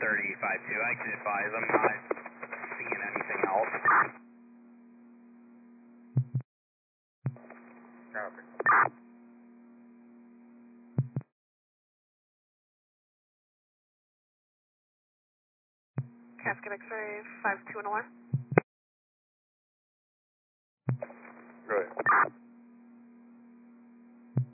3052. I can advise I'm not seeing anything else. Copy. Casket X-ray 52 and alarm. Go ahead.